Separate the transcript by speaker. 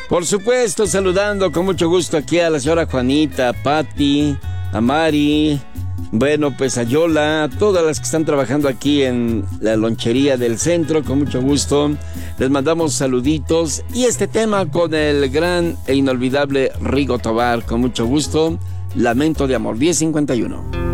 Speaker 1: Por supuesto, saludando con mucho gusto aquí a la señora Juanita, a Patti, a Mari, bueno, pues a Yola, a todas las que están trabajando aquí en la lonchería del centro, con mucho gusto. Les mandamos saluditos y este tema con el gran e inolvidable Rigo Tobar, con mucho gusto. Lamento de amor, 10:51.